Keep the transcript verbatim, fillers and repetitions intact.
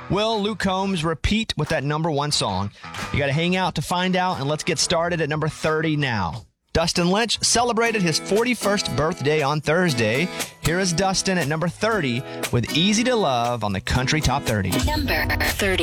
Will Luke Combs repeat with that number one song? You got to hang out to find out, and let's get started at number thirty now. Dustin Lynch celebrated his forty-first birthday on Thursday. Here is Dustin at number thirty with Easy to Love on the Country Top thirty. Number thirty.